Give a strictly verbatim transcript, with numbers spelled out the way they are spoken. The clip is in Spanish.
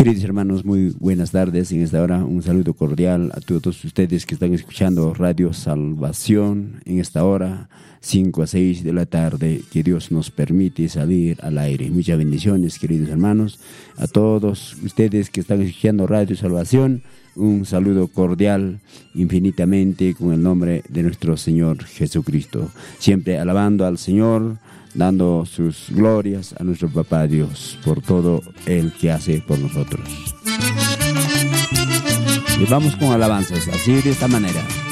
Queridos hermanos, muy buenas tardes. En esta hora un saludo cordial a todos ustedes que están escuchando Radio Salvación en esta hora, cinco a seis de la tarde, que Dios nos permite salir al aire. Muchas bendiciones, queridos hermanos. A todos ustedes que están escuchando Radio Salvación, un saludo cordial infinitamente con el nombre de nuestro Señor Jesucristo. Siempre alabando al Señor, dando sus glorias a nuestro Papá Dios por todo el que hace por nosotros. Y vamos con alabanzas, así de esta manera.